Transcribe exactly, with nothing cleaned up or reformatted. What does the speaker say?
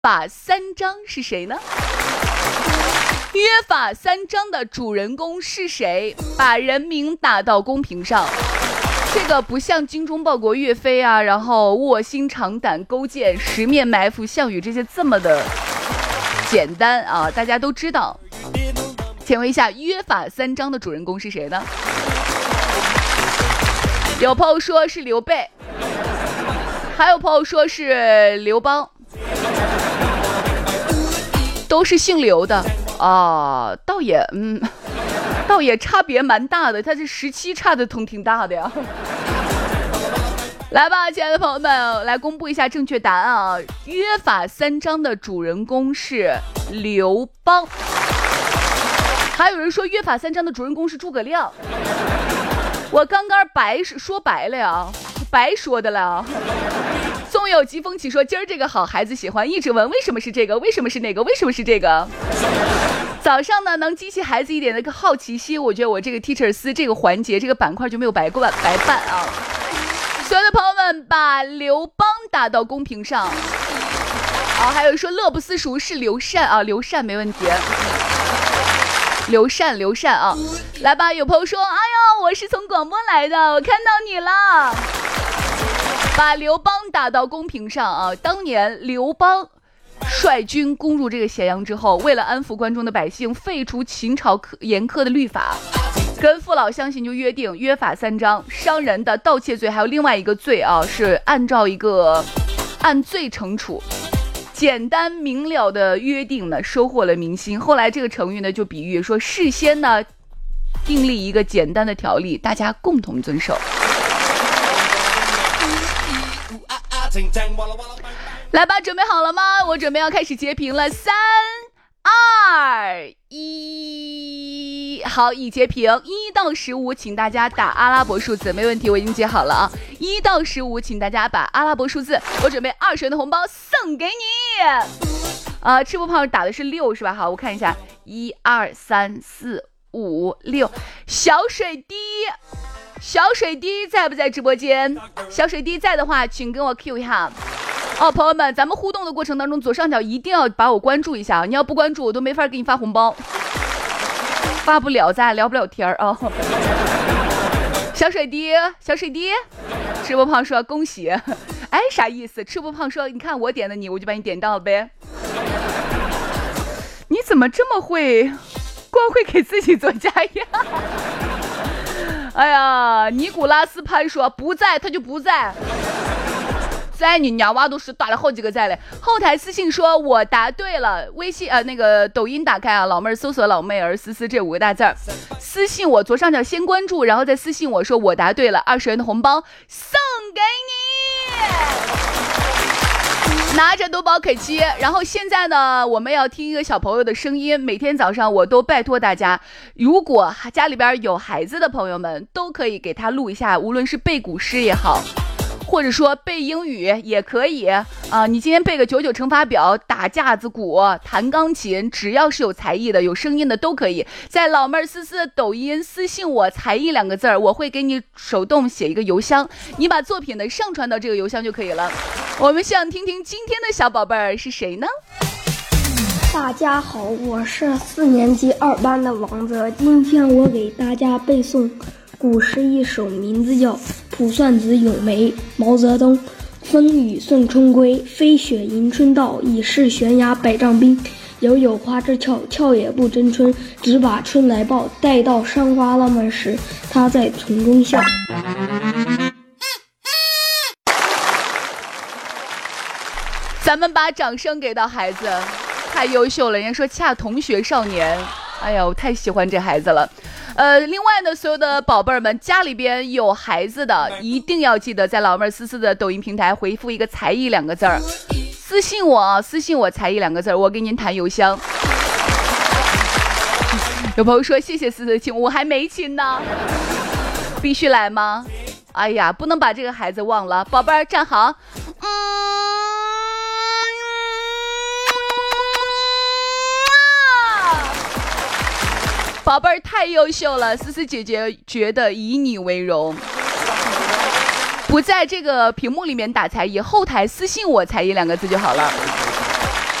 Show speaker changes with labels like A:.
A: 法三章是谁呢？约法三章的主人公是谁？把人名打到公屏上。这个不像精忠报国岳飞啊，然后卧薪尝胆勾践、十面埋伏项羽这些这么的简单啊，大家都知道。请问一下，约法三章的主人公是谁呢？有朋友说是刘备，还有朋友说是刘邦，都是姓刘的啊，倒也嗯，倒也差别蛮大的，他这十七差的挺挺大的呀。来吧，亲爱的朋友们，来公布一下正确答案啊！约法三章的主人公是刘邦。还有人说约法三章的主人公是诸葛亮，我刚刚白说白了呀，白说的了。纵有疾风起说今儿这个好孩子喜欢，一直问为什么是这个，为什么是那个，为什么是这个。早上呢能激起孩子一点的个好奇心，我觉得我这个 Teachers 这个环节这个板块就没有白办白办啊。所有的朋友们把刘邦打到公屏上啊，还有说乐不思蜀是刘禅啊，刘禅没问题。刘禅刘禅啊，来吧！有朋友说，哎呦，我是从广播来的，我看到你了。把刘邦打到公屏上啊！当年刘邦率军攻入这个咸阳之后，为了安抚关中的百姓，废除秦朝严苛的律法，跟父老乡亲就约定约法三章，伤人的、盗窃罪，还有另外一个罪啊，是按照一个按罪惩处。简单明了的约定呢，收获了民心。后来这个成语呢，就比喻说事先呢订立一个简单的条例，大家共同遵守。来吧，准备好了吗？我准备要开始截屏了，三二一，好，已截屏。一到十五，请大家打阿拉伯数字，没问题，我已经截好了啊。一到十五，请大家把阿拉伯数字，我准备二十元的红包送给你。呃，吃不胖打的是六是吧？好，我看一下，一二三四五六，小水滴。小水滴在不在直播间？小水滴在的话，请跟我 Q 一下。哦，朋友们，咱们互动的过程当中，左上角一定要把我关注一下，你要不关注，我都没法给你发红包，发不了，咱俩聊不了天儿啊。小水滴，小水滴，吃不胖说恭喜，哎，啥意思？吃不胖说，你看我点的你，我就把你点到了呗。你怎么这么会，光会给自己做加压？哎呀，尼古拉斯潘说不在，他就不在。在你娘娃都是打了好几个在嘞。后台私信说我答对了，微信呃那个抖音打开啊，老妹儿搜索老妹儿思思这五个大字儿，私信我左上角先关注，然后再私信我说我答对了，二十元的红包送给你。拿着多宝可期。然后现在呢，我们要听一个小朋友的声音。每天早上我都拜托大家，如果家里边有孩子的朋友们，都可以给他录一下，无论是背古诗也好，或者说背英语也可以啊、呃。你今天背个九九乘法表，打架子鼓，弹钢琴，只要是有才艺的、有声音的都可以。在老妹儿思思抖音私信我才艺两个字儿，我会给你手动写一个邮箱，你把作品呢上传到这个邮箱就可以了。我们想听听今天的小宝贝儿是谁呢？
B: 大家好，我是四年级二班的王泽，今天我给大家背诵古诗一首，名字叫《卜算子·咏梅》。毛泽东：风雨送春归，飞雪迎春到。已是悬崖百丈冰，犹有花枝俏，俏也不争春。只把春来报，待到山花浪漫时，他在丛中笑。
A: 咱们把掌声给到孩子，太优秀了。人家说恰同学少年，哎呀，我太喜欢这孩子了。呃，另外呢，所有的宝贝儿们，家里边有孩子的，一定要记得在老妹儿思思的抖音平台回复一个才艺两个字儿，私信我，私信我才艺两个字儿，我给您弹邮箱。有朋友说谢谢思思亲，我还没亲呢，必须来吗？哎呀，不能把这个孩子忘了。宝贝儿站好，嗯。宝贝儿太优秀了，思思姐姐觉得以你为荣。不在这个屏幕里面打才艺，后台私信我才艺两个字就好了。